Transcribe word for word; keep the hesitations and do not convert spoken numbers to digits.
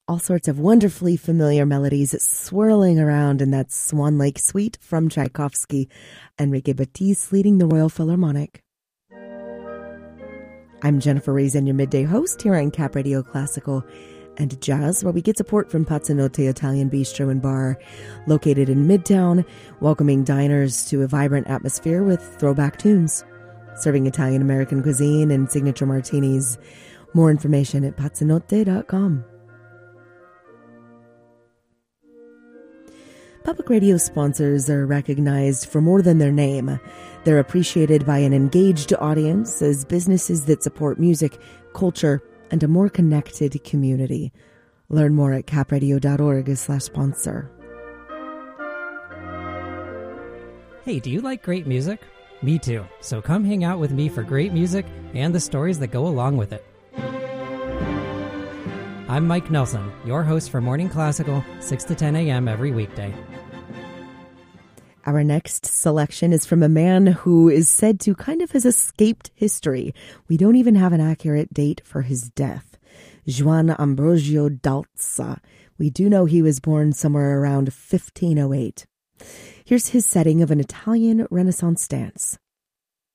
All sorts of wonderfully familiar melodies swirling around in that Swan Lake Suite from Tchaikovsky. Enrique Batiste leading the Royal Philharmonic. I'm Jennifer Reason, your midday host here on Cap Radio Classical and Jazz, where we get support from Pazzanotte Italian Bistro and Bar, located in Midtown, welcoming diners to a vibrant atmosphere with throwback tunes, serving Italian-American cuisine and signature martinis. More information at pazzanotte dot com. Public radio sponsors are recognized for more than their name. They're appreciated by an engaged audience as businesses that support music, culture, and a more connected community. Learn more at capradio dot org slash sponsor. Hey, do you like great music? Me too. So come hang out with me for great music and the stories that go along with it. I'm Mike Nelson, your host for Morning Classical, six to ten a.m. every weekday. Our next selection is from a man who is said to kind of has escaped history. We don't even have an accurate date for his death. Juan Ambrogio d'Alza. We do know he was born somewhere around fifteen oh eight. Here's his setting of an Italian Renaissance dance.